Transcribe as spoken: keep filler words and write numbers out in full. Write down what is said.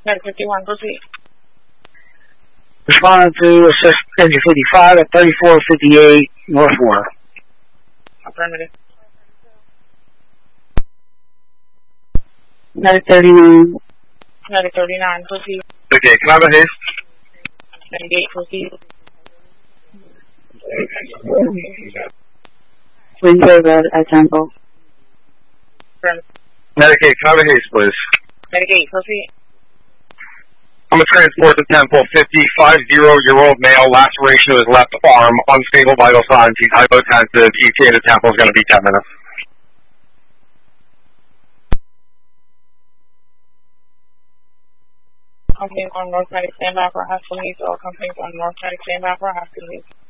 Medic fifty-one, proceed. Respond to assist engine fifty-five at thirty-four fifty-eight North Water. Affirmative. Medic thirty-nine. Medic thirty-nine, proceed. Okay, can I have a haste? Medic eight, proceed. Windsor Road at Temple. Affirmative. Medic eight, can I have a haste, please? Medic eight, proceed. I'm a transport to Temple, fifty-five-year-old male, laceration of his left arm, unstable vital signs, he's hypotensive, E T A to Temple is going to be ten minutes. Companies on North Medic, stand by for hospital needs. All companies on North Medic, stand by for hospital needs.